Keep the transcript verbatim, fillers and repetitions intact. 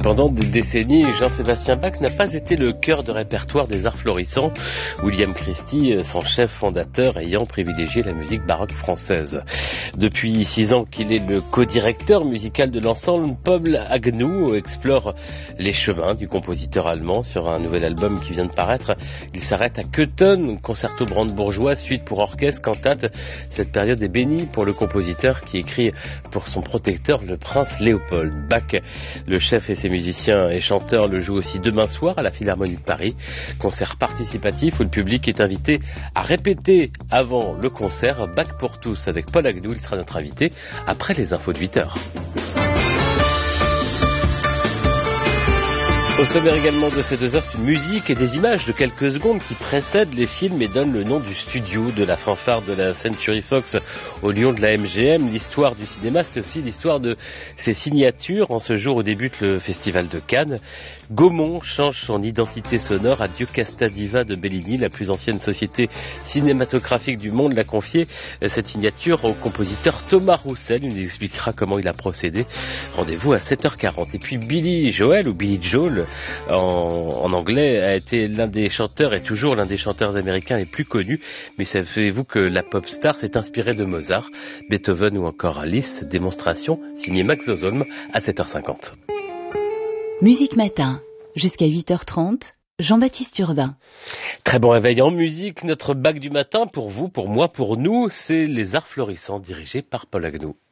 Pendant des décennies, Jean-Sébastien Bach n'a pas été le cœur de répertoire des arts florissants, William Christie, son chef fondateur, ayant privilégié la musique baroque française. Depuis six ans qu'il est le co-directeur musical de l'ensemble, Paul Agnew explore les chemins du compositeur allemand sur un nouvel album qui vient de paraître. Il s'arrête à Köthen, concerto brandebourgeois, suite pour orchestre, cantate. Cette période est bénie pour le compositeur qui écrit pour son protecteur, le prince Léopold. Bach, le chef et ses musiciens et chanteurs le jouent aussi demain soir à la Philharmonie de Paris. Concert participatif où le public est invité à répéter avant le concert. Bach pour tous avec Paul Agnew. Il sera notre invité après les infos de huit heures. Au sommaire également de ces deux heures, c'est une musique et des images de quelques secondes qui précèdent les films et donnent le nom du studio de la fanfare de la Century Fox au lion de la M G M. L'histoire du cinéma, c'est aussi l'histoire de ses signatures. En ce jour où débute le festival de Cannes, Gaumont change son identité sonore. Adieu Casta Diva de Bellini, la plus ancienne société cinématographique du monde, l'a confié cette signature au compositeur Thomas Roussel. Il nous expliquera comment il a procédé. Rendez-vous à sept heures quarante. Et puis Billy Joel ou Billy Joel en, en anglais a été l'un des chanteurs et toujours l'un des chanteurs américains les plus connus. Mais savez-vous que la pop star s'est inspirée de Mozart, Beethoven ou encore Liszt? Démonstration signée Max Zozolm à sept heures cinquante. Musique Matin, jusqu'à huit heures trente, Jean-Baptiste Urbain. Très bon réveil en musique. Notre bac du matin, pour vous, pour moi, pour nous, c'est les arts florissants dirigés par Paul Agnew.